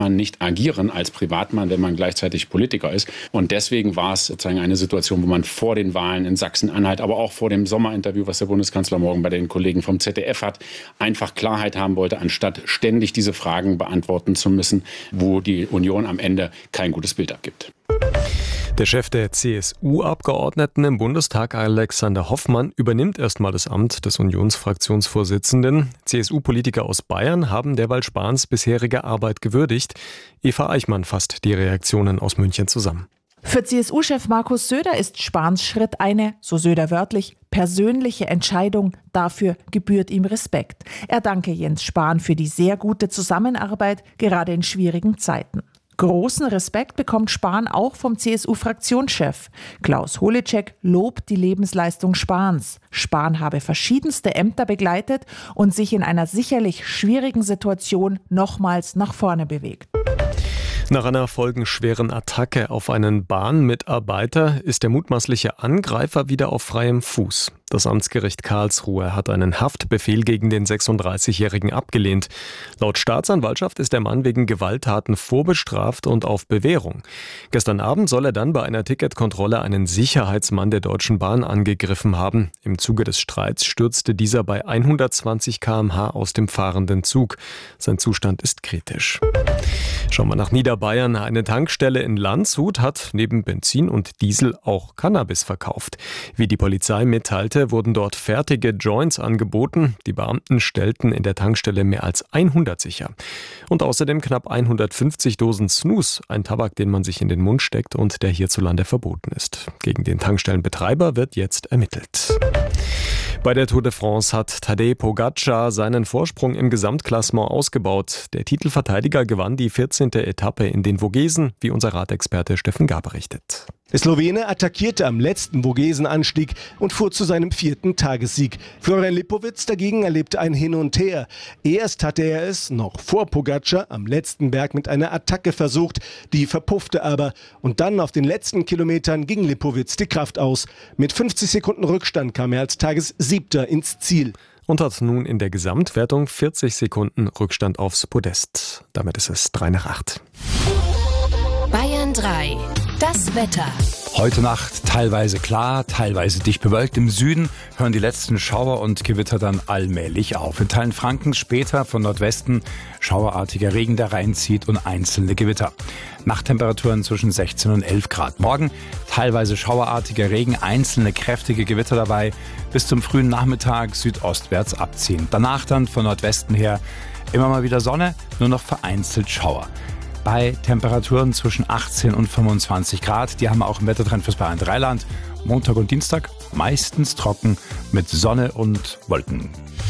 man nicht agieren als Privatmann, wenn man gleichzeitig Politiker ist. Und deswegen war es sozusagen eine Situation, wo man vor den Wahlen in Sachsen-Anhalt, aber auch vor dem Sommerinterview, was der Bundeskanzler morgen bei den Kollegen vom ZDF hat, einfach Klarheit haben wollte, anstatt ständig diese Fragen beantworten zu müssen, wo die Union am Ende kein gutes Bild abgibt. Der Chef der CSU-Abgeordneten im Bundestag, Alexander Hoffmann, übernimmt erstmal das Amt des Unionsfraktionsvorsitzenden. CSU-Politiker aus Bayern haben derweil Spahns bisherige Arbeit gewürdigt. Eva Eichmann fasst die Reaktionen aus München zusammen. Für CSU-Chef Markus Söder ist Spahns Schritt eine, so Söder wörtlich, persönliche Entscheidung. Dafür gebührt ihm Respekt. Er danke Jens Spahn für die sehr gute Zusammenarbeit, gerade in schwierigen Zeiten. Großen Respekt bekommt Spahn auch vom CSU-Fraktionschef. Klaus Holecek lobt die Lebensleistung Spahns. Spahn habe verschiedenste Ämter begleitet und sich in einer sicherlich schwierigen Situation nochmals nach vorne bewegt. Nach einer folgenschweren Attacke auf einen Bahnmitarbeiter ist der mutmaßliche Angreifer wieder auf freiem Fuß. Das Amtsgericht Karlsruhe hat einen Haftbefehl gegen den 36-Jährigen abgelehnt. Laut Staatsanwaltschaft ist der Mann wegen Gewalttaten vorbestraft und auf Bewährung. Gestern Abend soll er dann bei einer Ticketkontrolle einen Sicherheitsmann der Deutschen Bahn angegriffen haben. Im Zuge des Streits stürzte dieser bei 120 km/h aus dem fahrenden Zug. Sein Zustand ist kritisch. Schauen wir nach Niederbayern. Eine Tankstelle in Landshut hat neben Benzin und Diesel auch Cannabis verkauft. Wie die Polizei mitteilte, wurden dort fertige Joints angeboten. Die Beamten stellten in der Tankstelle mehr als 100 sicher. Und außerdem knapp 150 Dosen Snus, ein Tabak, den man sich in den Mund steckt und der hierzulande verboten ist. Gegen den Tankstellenbetreiber wird jetzt ermittelt. Bei der Tour de France hat Tadej Pogačar seinen Vorsprung im Gesamtklassement ausgebaut. Der Titelverteidiger gewann die 14. Etappe in den Vogesen, wie unser Radexperte Steffen Gar berichtet. Der Slowene attackierte am letzten Vogesenanstieg und fuhr zu seinem 4. Tagessieg. Florian Lipowitz dagegen erlebte ein Hin und Her. Erst hatte er es, noch vor Pogačar, am letzten Berg mit einer Attacke versucht, die verpuffte aber. Und dann auf den letzten Kilometern ging Lipowitz die Kraft aus. Mit 50 Sekunden Rückstand kam er als Tagessiebter ins Ziel. Und hat nun in der Gesamtwertung 40 Sekunden Rückstand aufs Podest. Damit ist es 7:55. Bayern 3. Das Wetter. Heute Nacht teilweise klar, teilweise dicht bewölkt. Im Süden hören die letzten Schauer und Gewitter dann allmählich auf. In Teilen Frankens später von Nordwesten schauerartiger Regen, der reinzieht und einzelne Gewitter. Nachttemperaturen zwischen 16 und 11 Grad. Morgen teilweise schauerartiger Regen, einzelne kräftige Gewitter dabei. Bis zum frühen Nachmittag südostwärts abziehen. Danach dann von Nordwesten her immer mal wieder Sonne, nur noch vereinzelt Schauer. Bei Temperaturen zwischen 18 und 25 Grad. Die haben wir auch im Wettertrend fürs Bayern 3 Land. Montag und Dienstag meistens trocken mit Sonne und Wolken.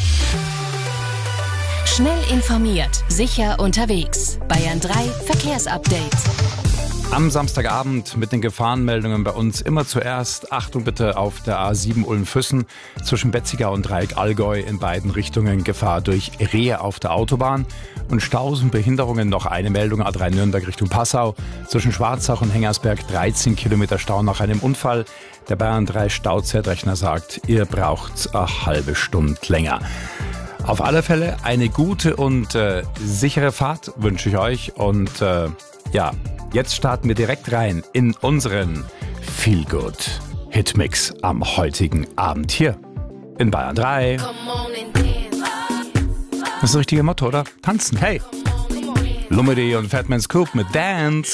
Schnell informiert, sicher unterwegs. Bayern 3 Verkehrsupdate. Am Samstagabend mit den Gefahrenmeldungen bei uns immer zuerst. Achtung bitte auf der A7 Ulm-Füssen zwischen Betzigau und Dreieck Allgäu in beiden Richtungen Gefahr durch Rehe auf der Autobahn. Und Staus und Behinderungen noch eine Meldung, A3 Nürnberg Richtung Passau. Zwischen Schwarzach und Hengersberg 13 Kilometer Stau nach einem Unfall. Der Bayern 3 Stauzeitrechner sagt, ihr braucht eine halbe Stunde länger. Auf alle Fälle eine gute und sichere Fahrt wünsche ich euch. Und jetzt starten wir direkt rein in unseren Feelgood Hitmix am heutigen Abend hier in Bayern 3. Das ist das richtige Motto, oder? Tanzen, hey! Lumedy und Fatman Scoop mit Dance.